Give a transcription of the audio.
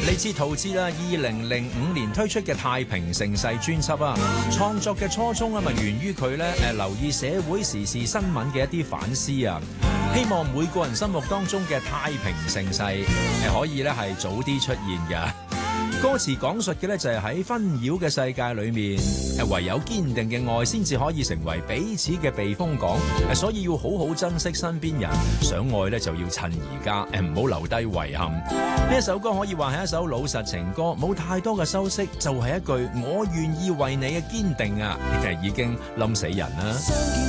嚟自陶喆啦，2005年推出嘅《太平盛世》專輯啊，創作嘅初衷啊，咪源於佢咧留意社會時事新聞嘅一啲反思啊，希望每個人心目當中嘅太平盛世可以咧係早啲出現㗎。歌詞講述嘅咧就係喺紛擾嘅世界裏面，唯有堅定嘅愛先至可以成為彼此嘅避風港，所以要好好珍惜身邊人，想愛咧就要趁而家，唔好留低遺憾。呢一首歌可以話係一首老實情歌，冇太多嘅修飾，就係一句我願意為你嘅堅定啊，其實已經冧死人啦。